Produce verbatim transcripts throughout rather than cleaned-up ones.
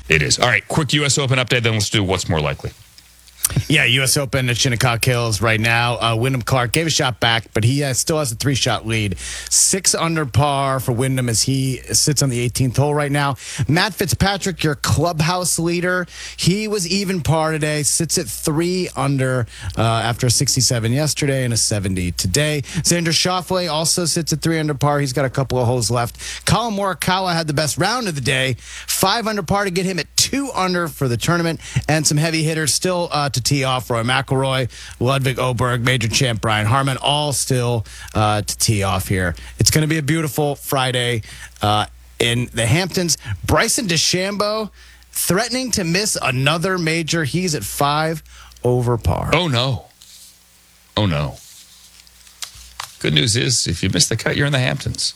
It is. All right, quick U S Open update, then let's do what's more likely. Yeah, U S Open at Shinnecock Hills right now. Uh, Wyndham Clark gave a shot back, but he uh, still has a three-shot lead. Six under par for Wyndham as he sits on the eighteenth hole right now. Matt Fitzpatrick, your clubhouse leader, he was even par today, sits at three under uh, after a sixty-seven yesterday and a seventy today. Xander Schauffele also sits at three under par. He's got a couple of holes left. Colin Morikawa had the best round of the day, five under par to get him at two under for the tournament, and some heavy hitters still uh, to tee off. Roy McIlroy, Ludwig Oberg, Major Champ Brian Harman, all still uh, to tee off here. It's going to be a beautiful Friday uh, in the Hamptons. Bryson DeChambeau threatening to miss another major. He's at five over par. Oh, no. Oh, no. Good news is, if you miss the cut, you're in the Hamptons.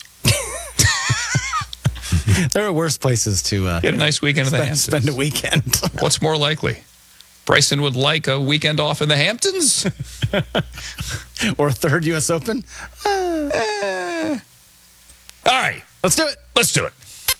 There are worse places to uh, get a nice weekend in the spend, Hamptons. spend a weekend. What's more likely? Bryson would like a weekend off in the Hamptons? Or a third U S Open? Uh, eh. All right. Let's do it. Let's do it.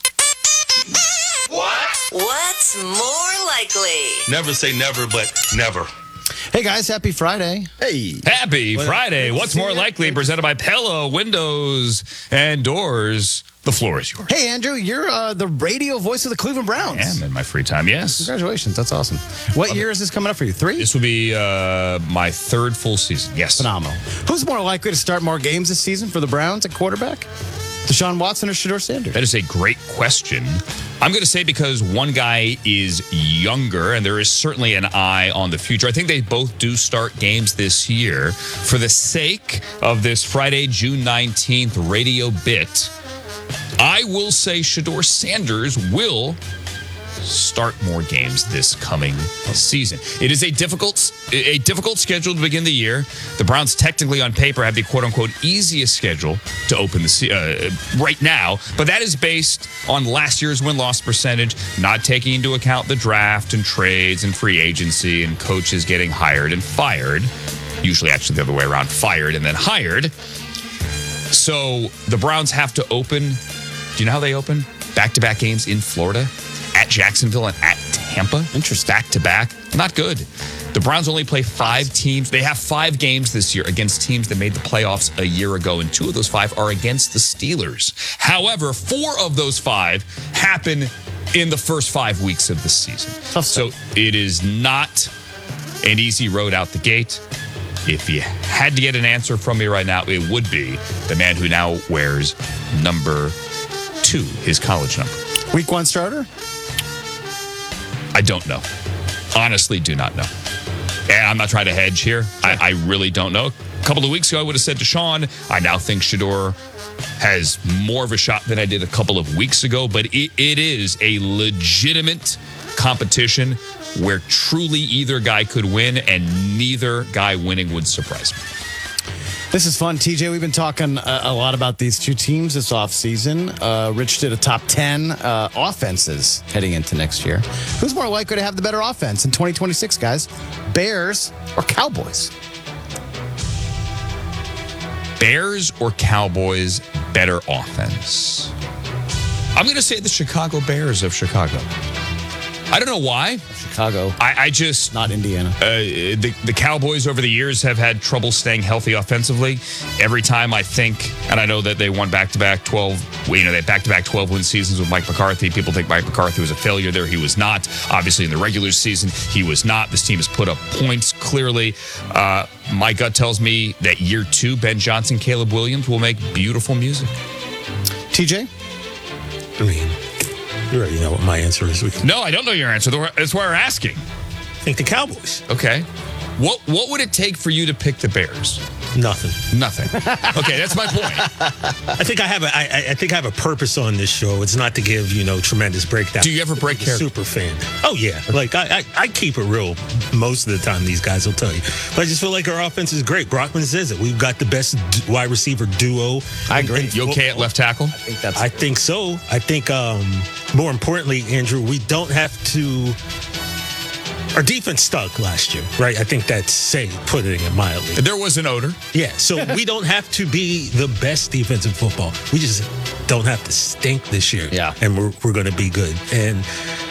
What? What's more likely? Never say never, but never. Hey, guys. Happy Friday. Hey. Happy What- Friday. what- What's more likely? Presented by Pella Windows and Doors. The floor is yours. Hey, Andrew. You're uh, the radio voice of the Cleveland Browns. I am in my free time, yes. Congratulations. That's awesome. What year is this coming up for you? Three? This will be uh, my third full season. Yes. Phenomenal. Who's more likely to start more games this season for the Browns at quarterback? Deshaun Watson or Shedeur Sanders? That is a great question. I'm going to say because one guy is younger and there is certainly an eye on the future. I think they both do start games this year. For the sake of this Friday, June nineteenth radio bit, I will say Shedeur Sanders will start more games this coming season. It is a difficult a difficult schedule to begin the year. The Browns technically on paper have the quote-unquote easiest schedule to open the se- uh, right now, but that is based on last year's win-loss percentage, not taking into account the draft and trades and free agency and coaches getting hired and fired. Usually actually the other way around, fired and then hired. So the Browns have to open, do you know how they open? Back-to-back games in Florida, at Jacksonville and at Tampa. Interesting. Back-to-back. Not good. The Browns only play five teams. They have five games this year against teams that made the playoffs a year ago, and two of those five are against the Steelers. However, four of those five happen in the first five weeks of the season. Tough So it is not an easy road out the gate. If you had to get an answer from me right now, it would be the man who now wears number two, his college number. Week one starter? I don't know. Honestly, do not know. And I'm not trying to hedge here. I, I really don't know. A couple of weeks ago, I would have said Deshaun. I now think Shedeur has more of a shot than I did a couple of weeks ago, but it, it is a legitimate competition where truly either guy could win, and neither guy winning would surprise me. This is fun, T J. We've been talking a, a lot about these two teams this offseason. Uh, Rich did a top ten uh, offenses heading into next year. Who's more likely to have the better offense in twenty twenty-six, guys? Bears or Cowboys? Bears or Cowboys, better offense? I'm going to say the Chicago Bears of Chicago. I don't know why. Chicago. I, I just... Not Indiana. Uh, the, the Cowboys over the years have had trouble staying healthy offensively. Every time I think, and I know that they won back-to-back twelve, you know, they had back-to-back twelve-win seasons with Mike McCarthy. People think Mike McCarthy was a failure there. He was not. Obviously, in the regular season, he was not. This team has put up points, clearly. Uh, my gut tells me that year two, Ben Johnson, Caleb Williams will make beautiful music. T J? I mean, you already know what my answer is. We can No, I don't know your answer. That's why we're asking. think the Cowboys. Okay. What what would it take for you to pick the Bears? Nothing. Nothing. Okay, that's my point. I think I have a. I, I think I have a purpose on this show. It's not to give you know tremendous breakdown. Do you ever break character? Super fan. Oh yeah. Like I, I, I keep it real most of the time. These guys will tell you. But I just feel like our offense is great. Brockman says it. We've got the best d- wide receiver duo. I agree. in You okay at football. left tackle? I think that's. I think so. I think um, more importantly, Andrew, we don't have to. Our defense stunk last year, right? I think that's say putting it mildly. There was an odor. Yeah, so we don't have to be the best defense in football. We just don't have to stink this year. Yeah. And we're, we're going to be good. And